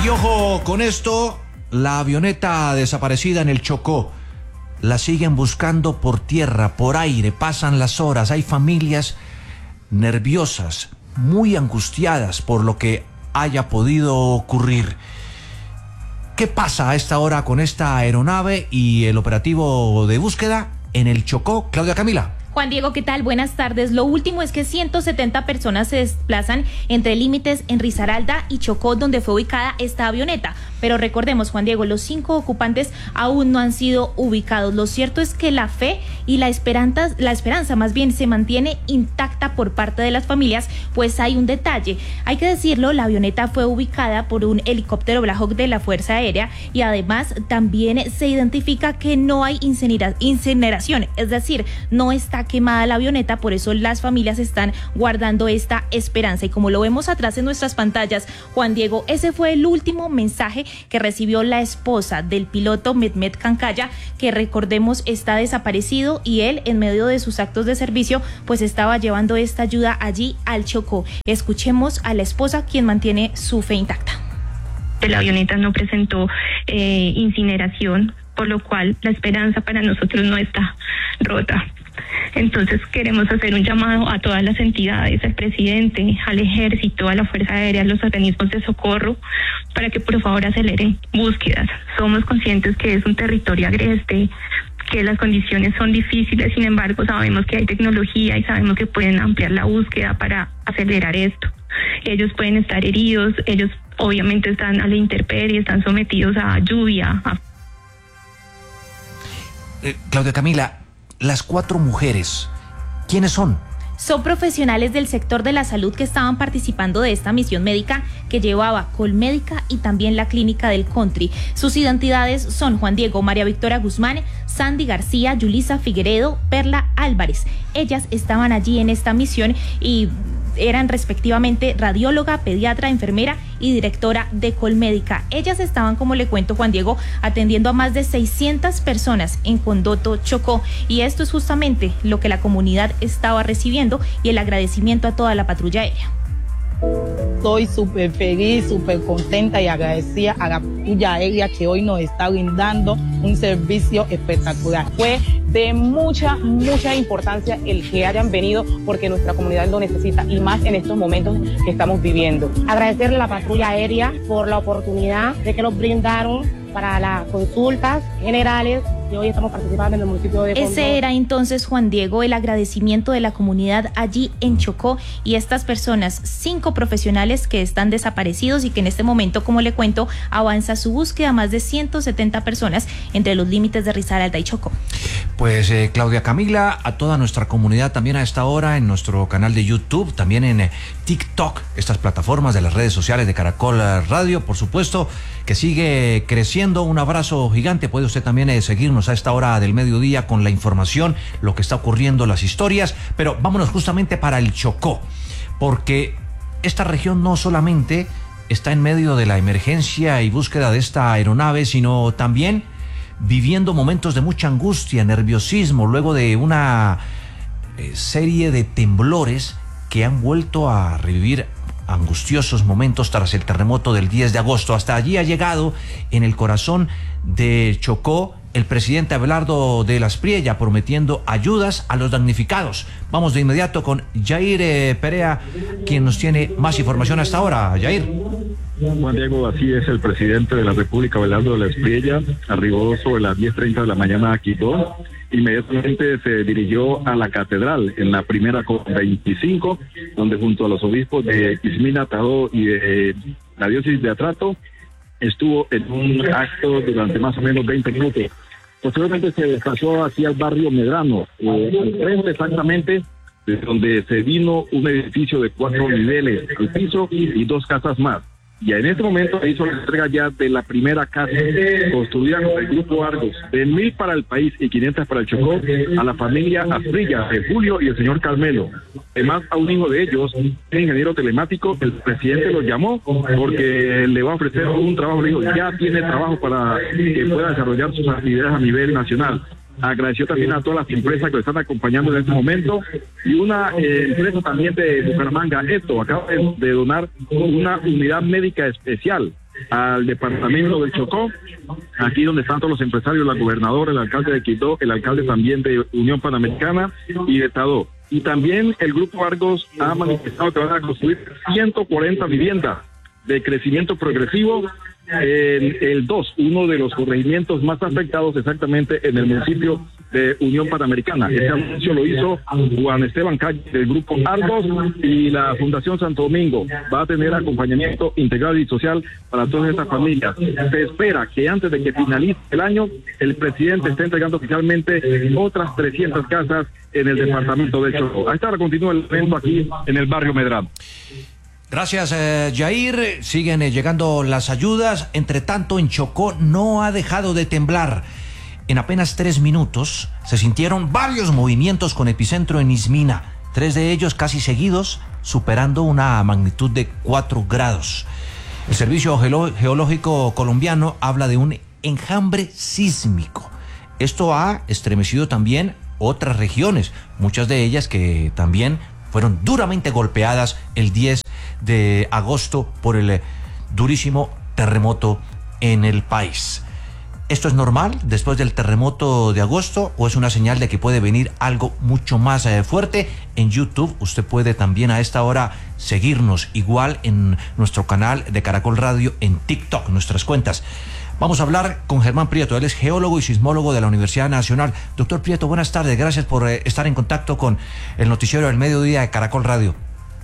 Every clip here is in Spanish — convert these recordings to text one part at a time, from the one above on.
Y ojo con esto, la avioneta desaparecida en el Chocó. La siguen buscando por tierra, por aire, pasan las horas. Hay familias nerviosas, muy angustiadas por lo que haya podido ocurrir. ¿Qué pasa a esta hora con esta aeronave y el operativo de búsqueda en el Chocó? Claudia Camila. Juan Diego, ¿qué tal? Buenas tardes. Lo último es que 170 personas se desplazan entre límites en Risaralda y Chocó, donde fue ubicada esta avioneta. Pero recordemos, Juan Diego, los 5 ocupantes aún no han sido ubicados. Lo cierto es que la fe y la esperanza más bien se mantiene intacta por parte de las familias, pues hay un detalle. Hay que decirlo, la avioneta fue ubicada por un helicóptero Black Hawk de la Fuerza Aérea y además también se identifica que no hay incineración, es decir, no está quemada la avioneta, por eso las familias están guardando esta esperanza. Y como lo vemos atrás en nuestras pantallas, Juan Diego, ese fue el último mensaje que recibió la esposa del piloto Mehmet Kankaya, que recordemos está desaparecido, y él en medio de sus actos de servicio pues estaba llevando esta ayuda allí al Chocó. Escuchemos a la esposa, quien mantiene su fe intacta. La avioneta no presentó incineración, por lo cual la esperanza para nosotros no está rota. Entonces queremos hacer un llamado a todas las entidades, al presidente, al ejército, a la Fuerza Aérea, a los organismos de socorro, para que por favor aceleren búsquedas. Somos conscientes que es un territorio agreste, que las condiciones son difíciles, sin embargo sabemos que hay tecnología y sabemos que pueden ampliar la búsqueda para acelerar esto. Ellos pueden estar heridos, ellos obviamente están a la intemperie, están sometidos a lluvia. Claudia Camila, las 4 mujeres, ¿quiénes son? Son profesionales del sector de la salud que estaban participando de esta misión médica que llevaba Colmédica y también la clínica del Country. Sus identidades son Juan Diego, María Victoria Guzmán, Sandy García, Yulisa Figueredo, Perla Álvarez. Ellas estaban allí en esta misión y eran respectivamente radióloga, pediatra, enfermera y directora de Colmédica. Ellas estaban, como le cuento, Juan Diego, atendiendo a más de 600 personas en Condoto, Chocó, y esto es justamente lo que la comunidad estaba recibiendo y el agradecimiento a toda la patrulla aérea. Estoy súper feliz, súper contenta y agradecida a la patrulla aérea que hoy nos está brindando un servicio espectacular. Fue de mucha importancia el que hayan venido porque nuestra comunidad lo necesita y más en estos momentos que estamos viviendo. Agradecerle a la patrulla aérea por la oportunidad de que nos brindaron para las consultas generales que hoy estamos participando en el municipio de Condón. Ese era entonces, Juan Diego, el agradecimiento de la comunidad allí en Chocó y estas personas, 5 profesionales que están desaparecidos y que en este momento, como le cuento, avanza su búsqueda, más de 170 personas entre los límites de Risaralda y Chocó. Pues Claudia Camila, a toda nuestra comunidad también a esta hora en nuestro canal de YouTube, también en TikTok, estas plataformas de las redes sociales de Caracol Radio, por supuesto, que sigue creciendo. Un abrazo gigante. Puede usted también seguirnos a esta hora del mediodía con la información, lo que está ocurriendo, las historias, pero vámonos justamente para el Chocó, porque esta región no solamente está en medio de la emergencia y búsqueda de esta aeronave, sino también viviendo momentos de mucha angustia, nerviosismo, luego de una serie de temblores que han vuelto a revivir angustiosos momentos tras el terremoto del 10 de agosto. Hasta allí ha llegado, en el corazón de Chocó, el presidente Abelardo de las Priella, prometiendo ayudas a los damnificados. Vamos de inmediato con Jair Perea, quien nos tiene más información hasta ahora. Jair. Juan Diego, así es, el presidente de la República, Abelardo de las Priella, arribó sobre las 10:30 de la mañana a Quito. Inmediatamente se dirigió a la catedral en la primera COP25, donde junto a los obispos de Quismina, Taó y de la diócesis de Atrato, estuvo en un acto durante más o menos 20 minutos. Posteriormente se desplazó hacia el barrio Medrano, al frente exactamente de donde se vino un edificio de 4 niveles al piso y 2 casas más. Y en este momento hizo la entrega ya de la primera casa construida con el Grupo Argos, de 1.000 para el país y 500 para el Chocó, a la familia Asprilla, de Julio y el señor Carmelo. Además, a un hijo de ellos, un ingeniero telemático, el presidente lo llamó porque le va a ofrecer un trabajo. Le dijo, ya tiene trabajo para que pueda desarrollar sus actividades a nivel nacional. Agradeció también a todas las empresas que lo están acompañando en este momento, y una empresa también de Bucaramanga, esto acaba de donar una unidad médica especial al departamento del Chocó, aquí donde están todos los empresarios, la gobernadora, el alcalde de Quito, el alcalde también de Unión Panamericana y de Tadó. Y también el Grupo Argos ha manifestado que van a construir 140 viviendas de crecimiento progresivo en el 2, uno de los corregimientos más afectados exactamente en el municipio de Unión Panamericana. Ese anuncio lo hizo Juan Esteban Calle del Grupo Argos, y la Fundación Santo Domingo va a tener acompañamiento integral y social para todas estas familias. Se espera que antes de que finalice el año, el presidente esté entregando oficialmente otras 300 casas en el departamento de Chocó. A esta hora continúa el evento aquí en el barrio Medrano. Gracias, Jair. Siguen llegando las ayudas. Entre tanto, en Chocó no ha dejado de temblar. En apenas 3 minutos se sintieron varios movimientos con epicentro en Ismina, 3 de ellos casi seguidos, superando una magnitud de 4 grados. El Servicio Geológico Colombiano habla de un enjambre sísmico. Esto ha estremecido también otras regiones, muchas de ellas que también fueron duramente golpeadas el 10 de agosto por el durísimo terremoto en el país. ¿Esto es normal después del terremoto de agosto o es una señal de que puede venir algo mucho más fuerte? En YouTube usted puede también a esta hora seguirnos, igual en nuestro canal de Caracol Radio, en TikTok, nuestras cuentas. Vamos a hablar con Germán Prieto, él es geólogo y sismólogo de la Universidad Nacional. Doctor Prieto, buenas tardes, gracias por estar en contacto con el noticiero del mediodía de Caracol Radio.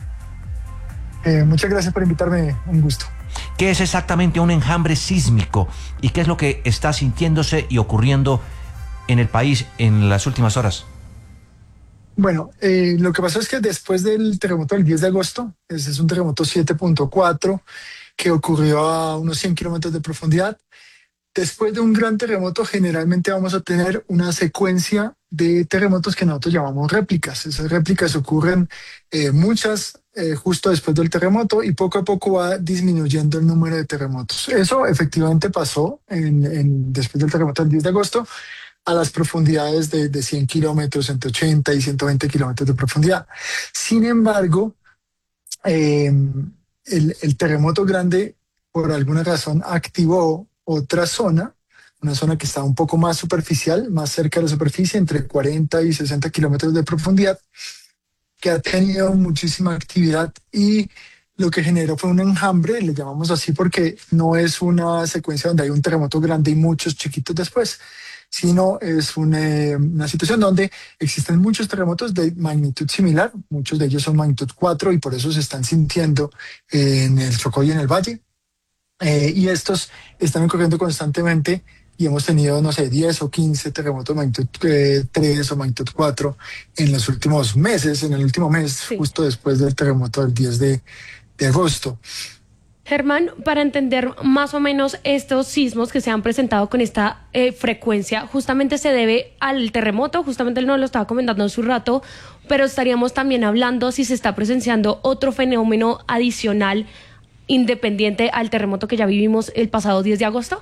Muchas gracias por invitarme, un gusto. ¿Qué es exactamente un enjambre sísmico y qué es lo que está sintiéndose y ocurriendo en el país en las últimas horas? Bueno, lo que pasó es que después del terremoto del 10 de agosto, ese es un terremoto 7.4 que ocurrió a unos 100 kilómetros de profundidad. Después de un gran terremoto, generalmente vamos a tener una secuencia de terremotos que nosotros llamamos réplicas. Esas réplicas ocurren muchas justo después del terremoto y poco a poco va disminuyendo el número de terremotos. Eso efectivamente pasó después del terremoto del 10 de agosto a las profundidades de 100 kilómetros, entre 80 y 120 kilómetros de profundidad. Sin embargo, el terremoto grande, por alguna razón, activó otra zona, una zona que está un poco más superficial, más cerca de la superficie, entre 40 y 60 kilómetros de profundidad, que ha tenido muchísima actividad y lo que generó fue un enjambre, le llamamos así porque no es una secuencia donde hay un terremoto grande y muchos chiquitos después, sino es una situación donde existen muchos terremotos de magnitud similar, muchos de ellos son magnitud 4 y por eso se están sintiendo en el Chocó y en el Valle. Y estos están ocurriendo constantemente y hemos tenido, no sé, 10 o 15 terremotos de magnitud 3 o magnitud 4 en los últimos meses, en el último mes, sí, justo después del terremoto del 10 de agosto. Germán, para entender más o menos estos sismos que se han presentado con esta frecuencia, justamente se debe al terremoto, justamente él nos lo estaba comentando hace un rato, pero estaríamos también hablando si se está presenciando otro fenómeno adicional independiente al terremoto que ya vivimos el pasado 10 de agosto?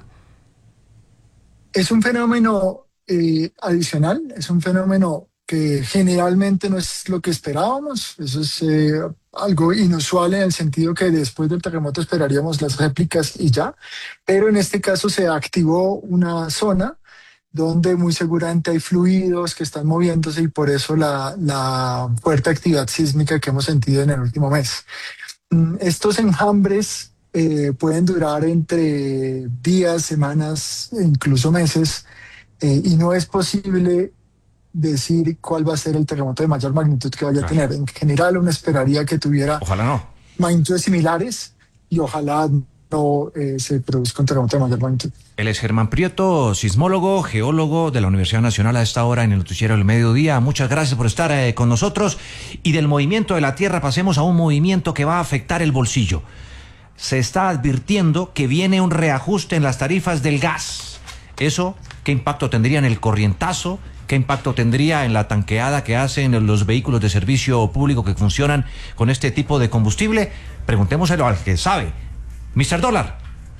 Es un fenómeno adicional, es un fenómeno que generalmente no es lo que esperábamos. Eso es algo inusual en el sentido que después del terremoto esperaríamos las réplicas y ya, pero en este caso se activó una zona donde muy seguramente hay fluidos que están moviéndose y por eso la fuerte actividad sísmica que hemos sentido en el último mes. Estos enjambres pueden durar entre días, semanas, incluso meses, y no es posible decir cuál va a ser el terremoto de mayor magnitud que vaya a tener. En general uno esperaría que tuviera magnitudes similares y ojalá no se produzca un terremoto de mayor magnitud. Él es Germán Prieto, sismólogo, geólogo de la Universidad Nacional, a esta hora en el noticiero del mediodía. Muchas gracias por estar con nosotros. Y del movimiento de la Tierra pasemos a un movimiento que va a afectar el bolsillo. Se está advirtiendo que viene un reajuste en las tarifas del gas. ¿Eso qué impacto tendría en el corrientazo? ¿Qué impacto tendría en la tanqueada que hacen los vehículos de servicio público que funcionan con este tipo de combustible? Preguntémoselo al que sabe. Mr. Dólar.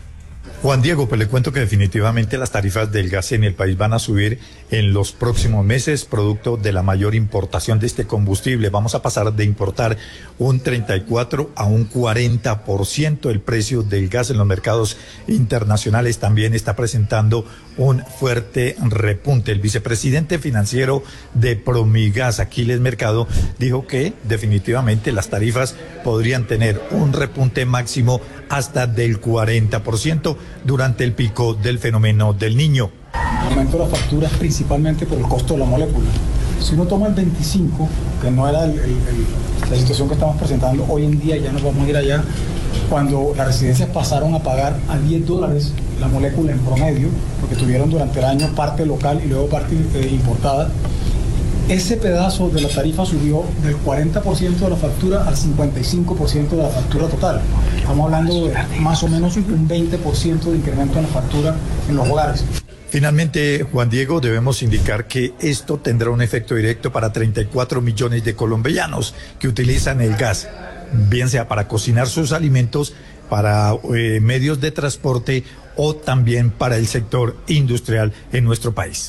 Juan Diego, pues le cuento que definitivamente las tarifas del gas en el país van a subir en los próximos meses, producto de la mayor importación de este combustible. Vamos a pasar de importar un 34 a un 40%. El precio del gas en los mercados internacionales también está presentando un fuerte repunte. El vicepresidente financiero de Promigas, Aquiles Mercado, dijo que definitivamente las tarifas podrían tener un repunte máximo hasta del 40% durante el pico del fenómeno del Niño. El aumento de las facturas principalmente por el costo de la molécula. Si uno toma el 25, que no era la situación que estamos presentando, hoy en día ya nos vamos a ir allá, cuando las residencias pasaron a pagar a $10 la molécula en promedio, porque tuvieron durante el año parte local y luego parte importada. Ese pedazo de la tarifa subió del 40% de la factura al 55% de la factura total. Estamos hablando de más o menos un 20% de incremento en la factura en los hogares. Finalmente, Juan Diego, debemos indicar que esto tendrá un efecto directo para 34 millones de colombianos que utilizan el gas, bien sea para cocinar sus alimentos, para medios de transporte o también para el sector industrial en nuestro país.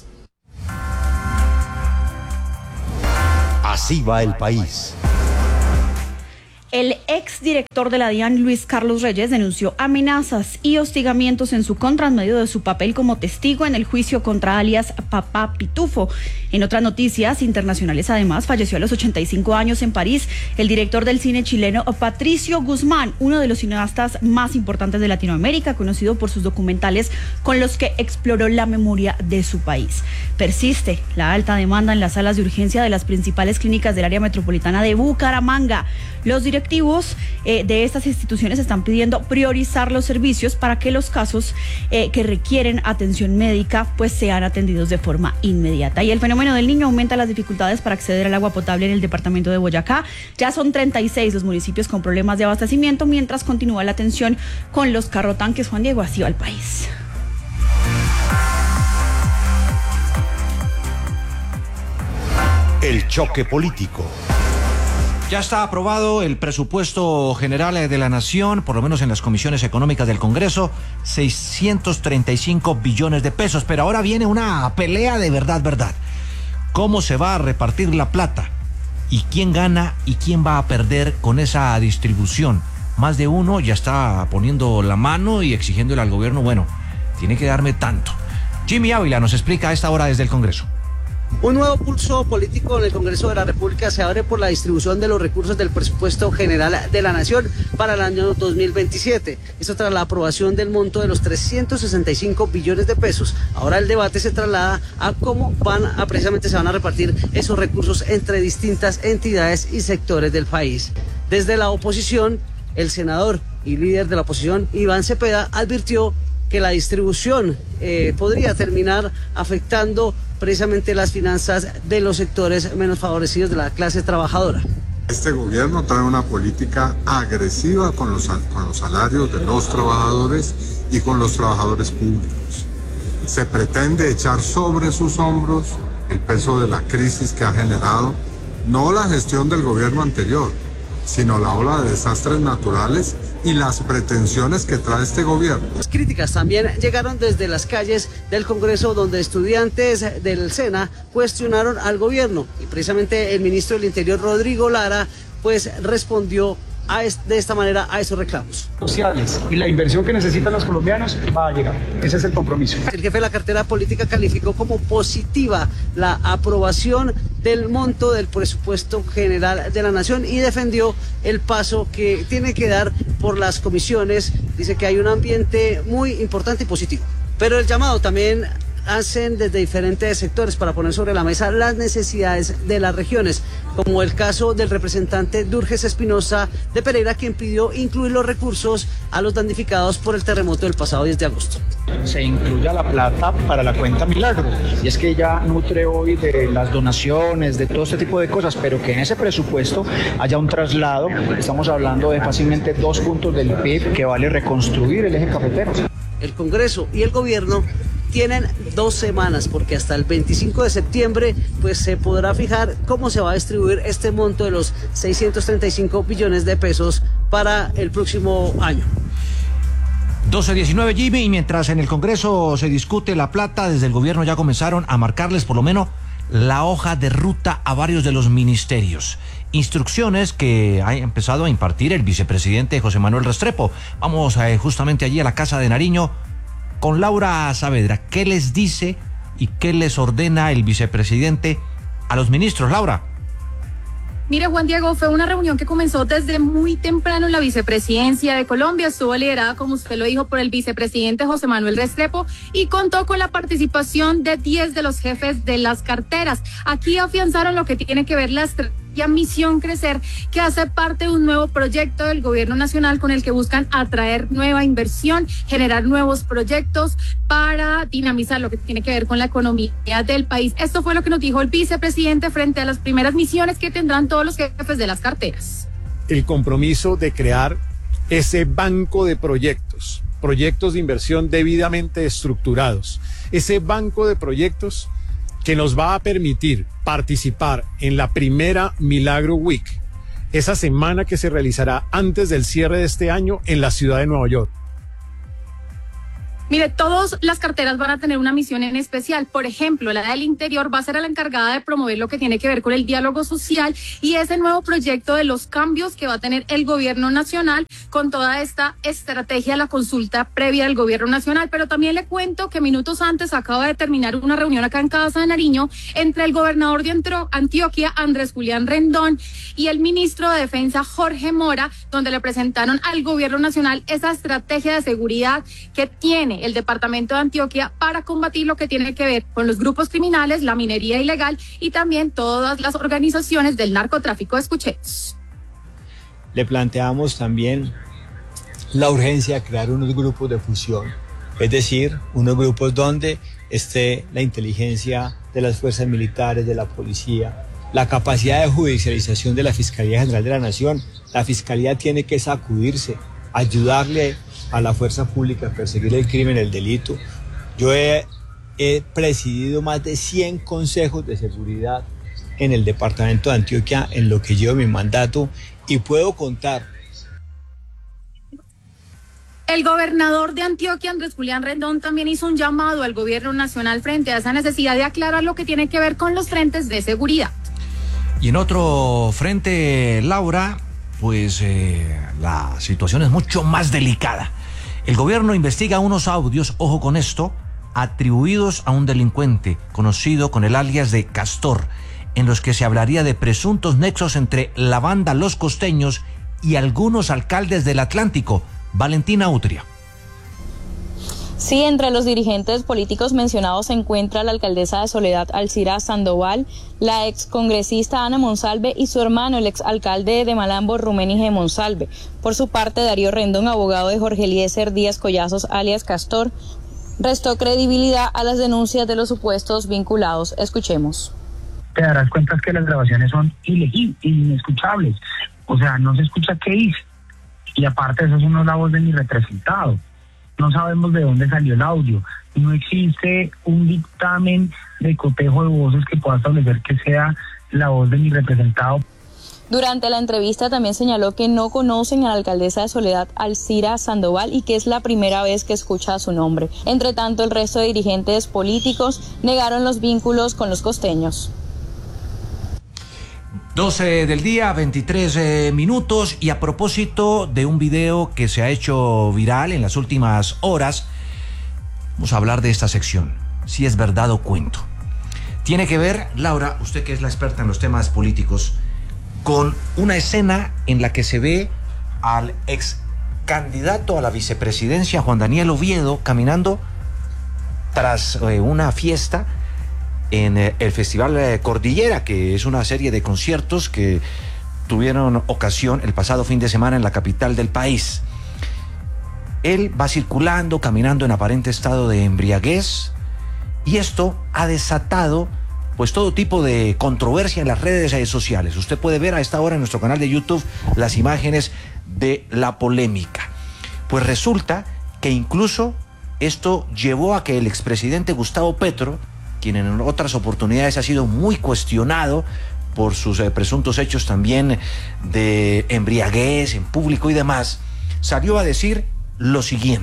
Así va el país. El exdirector de la DIAN, Luis Carlos Reyes, denunció amenazas y hostigamientos en su contra en medio de su papel como testigo en el juicio contra alias Papá Pitufo. En otras noticias internacionales, además, falleció a los 85 años en París el director del cine chileno Patricio Guzmán, uno de los cineastas más importantes de Latinoamérica, conocido por sus documentales con los que exploró la memoria de su país. Persiste la alta demanda en las salas de urgencia de las principales clínicas del área metropolitana de Bucaramanga. Los directivos de estas instituciones están pidiendo priorizar los servicios para que los casos que requieren atención médica pues sean atendidos de forma inmediata. Y el fenómeno del Niño aumenta las dificultades para acceder al agua potable en el departamento de Boyacá. Ya son 36 los municipios con problemas de abastecimiento, mientras continúa la tensión con los carrotanques. Juan Diego, así va el país. El choque político. Ya está aprobado el presupuesto general de la Nación, por lo menos en las comisiones económicas del Congreso, 635 billones de pesos. Pero ahora viene una pelea de verdad. ¿Cómo se va a repartir la plata? ¿Y quién gana y quién va a perder con esa distribución? Más de uno ya está poniendo la mano y exigiéndole al gobierno, bueno, tiene que darme tanto. Jimmy Ávila nos explica a esta hora desde el Congreso. Un nuevo pulso político en el Congreso de la República se abre por la distribución de los recursos del presupuesto general de la Nación para el año 2027. Esto tras la aprobación del monto de los 365 billones de pesos. Ahora el debate se traslada a cómo precisamente se van a repartir esos recursos entre distintas entidades y sectores del país. Desde la oposición, el senador y líder de la oposición, Iván Cepeda, advirtió que la distribución podría terminar afectando precisamente las finanzas de los sectores menos favorecidos de la clase trabajadora. Este gobierno trae una política agresiva con los salarios de los trabajadores y con los trabajadores públicos. Se pretende echar sobre sus hombros el peso de la crisis que ha generado, no la gestión del gobierno anterior, sino la ola de desastres naturales y las pretensiones que trae este gobierno. Las críticas también llegaron desde las calles del Congreso, donde estudiantes del SENA cuestionaron al gobierno y precisamente el ministro del Interior, Rodrigo Lara, pues respondió de esta manera a esos reclamos sociales y la inversión que necesitan los colombianos va a llegar. Ese es el compromiso. El jefe de la cartera política calificó como positiva la aprobación del monto del presupuesto general de la Nación y defendió el paso que tiene que dar por las comisiones. Dice que hay un ambiente muy importante y positivo. Pero el llamado también hacen desde diferentes sectores para poner sobre la mesa las necesidades de las regiones, como el caso del representante Durges Espinosa de Pereira, quien pidió incluir los recursos a los damnificados por el terremoto del pasado 10 de agosto. Se incluya la plata para la cuenta Milagro, y es que ella nutre hoy de las donaciones, de todo este tipo de cosas, pero que en ese presupuesto haya un traslado. Estamos hablando de fácilmente 2 puntos del PIB que vale reconstruir el eje cafetero. El Congreso y el gobierno tienen 2 semanas, porque hasta el 25 de septiembre pues se podrá fijar cómo se va a distribuir este monto de los 635 billones de pesos para el próximo año. 12:19, Jimmy, y mientras en el Congreso se discute la plata, desde el gobierno ya comenzaron a marcarles por lo menos la hoja de ruta a varios de los ministerios. Instrucciones que ha empezado a impartir el vicepresidente José Manuel Restrepo. Vamos justamente allí a la Casa de Nariño con Laura Saavedra. ¿Qué les dice y qué les ordena el vicepresidente a los ministros, Laura? Mire, Juan Diego, fue una reunión que comenzó desde muy temprano en la vicepresidencia de Colombia. Estuvo liderada, como usted lo dijo, por el vicepresidente José Manuel Restrepo y contó con la participación de 10 de los jefes de las carteras. Aquí afianzaron lo que tiene que ver la estrategia Misión Crecer, que hace parte de un nuevo proyecto del gobierno nacional con el que buscan atraer nueva inversión, generar nuevos proyectos para dinamizar lo que tiene que ver con la economía del país. Esto fue lo que nos dijo el vicepresidente frente a las primeras misiones que tendrán todos los jefes de las carteras. El compromiso de crear ese banco de proyectos de inversión debidamente estructurados, ese banco de proyectos que nos va a permitir participar en la primera Milagro Week, esa semana que se realizará antes del cierre de este año en la ciudad de Nueva York. Mire, todas las carteras van a tener una misión en especial. Por ejemplo, la del Interior va a ser la encargada de promover lo que tiene que ver con el diálogo social y ese nuevo proyecto de los cambios que va a tener el gobierno nacional con toda esta estrategia, la consulta previa del gobierno nacional. Pero también le cuento que minutos antes acaba de terminar una reunión acá en Casa de Nariño entre el gobernador de Antioquia, Andrés Julián Rendón, y el ministro de Defensa, Jorge Mora, donde le presentaron al gobierno nacional esa estrategia de seguridad que tiene el departamento de Antioquia para combatir lo que tiene que ver con los grupos criminales, la minería ilegal y también todas las organizaciones del narcotráfico. Escuchemos. Le planteamos también la urgencia de crear unos grupos de fusión, es decir, unos grupos donde esté la inteligencia de las fuerzas militares, de la policía, la capacidad de judicialización de la Fiscalía General de la Nación. La Fiscalía tiene que sacudirse, ayudarle a la fuerza pública a perseguir el crimen, el delito. Yo he presidido más de 100 consejos de seguridad en el departamento de Antioquia en lo que llevo mi mandato y puedo contar. El gobernador de Antioquia, Andrés Julián Rendón, también hizo un llamado al gobierno nacional frente a esa necesidad de aclarar lo que tiene que ver con los frentes de seguridad. Y en otro frente, Laura, pues la situación es mucho más delicada. El gobierno investiga unos audios, ojo con esto, atribuidos a un delincuente conocido con el alias de Castor, en los que se hablaría de presuntos nexos entre la banda Los Costeños y algunos alcaldes del Atlántico. Valentina Utria. Sí, entre los dirigentes políticos mencionados se encuentra la alcaldesa de Soledad, Alcira Sandoval, la excongresista Ana Monsalve y su hermano, el exalcalde de Malambo, Rumeni G. Monsalve. Por su parte, Darío Rendón, abogado de Jorge Eliezer Díaz Collazos, alias Castor, restó credibilidad a las denuncias de los supuestos vinculados. Escuchemos. Te darás cuenta que las grabaciones son inescuchables. O sea, no se escucha qué dice. Y aparte, esos son los la voz de mi representado. No sabemos de dónde salió el audio. No existe un dictamen de cotejo de voces que pueda establecer que sea la voz de mi representado. Durante la entrevista también señaló que no conocen a la alcaldesa de Soledad, Alcira Sandoval, y que es la primera vez que escucha su nombre. Entre tanto, el resto de dirigentes políticos negaron los vínculos con los costeños. 12 del día, 23 minutos, y a propósito de un video que se ha hecho viral en las últimas horas, vamos a hablar de esta sección, si es verdad o cuento. Tiene que ver, Laura, usted que es la experta en los temas políticos, con una escena en la que se ve al ex candidato a la vicepresidencia, Juan Daniel Oviedo, caminando tras una fiesta en el Festival Cordillera, que es una serie de conciertos que tuvieron ocasión el pasado fin de semana en la capital del país. Él va circulando, caminando en aparente estado de embriaguez, y esto ha desatado pues todo tipo de controversia en las redes sociales. Usted puede ver a esta hora en nuestro canal de YouTube las imágenes de la polémica. Pues resulta que incluso esto llevó a que el expresidente Gustavo Petro, quien en otras oportunidades ha sido muy cuestionado por sus presuntos hechos también de embriaguez en público y demás, salió a decir lo siguiente.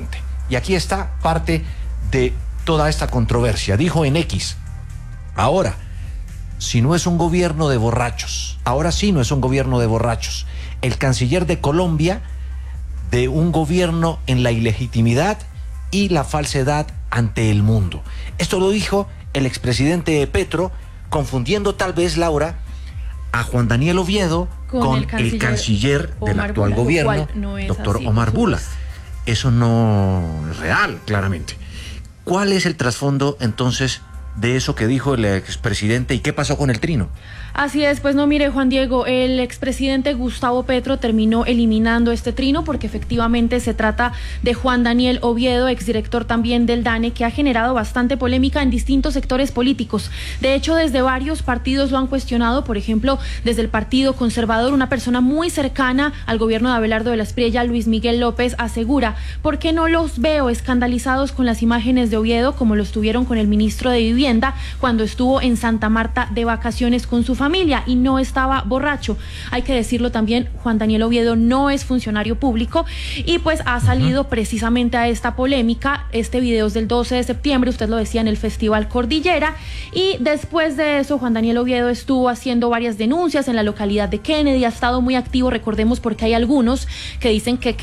Y aquí está parte de toda esta controversia. Dijo en X: ahora, si no es un gobierno de borrachos, ahora sí no es un gobierno de borrachos. El canciller de Colombia, de un gobierno en la ilegitimidad y la falsedad ante el mundo. Esto lo dijo el expresidente Petro, confundiendo tal vez, Laura, a Juan Daniel Oviedo con el canciller del actual gobierno, doctor Omar Bula. Eso no es real, claramente. ¿Cuál es el trasfondo entonces de eso que dijo el expresidente y qué pasó con el trino? Así es, pues no, mire, Juan Diego, el expresidente Gustavo Petro terminó eliminando este trino porque efectivamente se trata de Juan Daniel Oviedo, exdirector también del DANE, que ha generado bastante polémica en distintos sectores políticos. De hecho, desde varios partidos lo han cuestionado, por ejemplo, desde el Partido Conservador, una persona muy cercana al gobierno de Abelardo de la Espriella, Luis Miguel López, asegura: ¿por qué no los veo escandalizados con las imágenes de Oviedo como lo estuvieron con el ministro de Vivienda cuando estuvo en Santa Marta de vacaciones con su familia y no estaba borracho? Hay que decirlo también, Juan Daniel Oviedo no es funcionario público y pues ha salido precisamente a esta polémica. Este video es del 12 de septiembre, usted lo decía, en el Festival Cordillera, y después de eso Juan Daniel Oviedo estuvo haciendo varias denuncias en la localidad de Kennedy, ha estado muy activo, recordemos, porque hay algunos que dicen que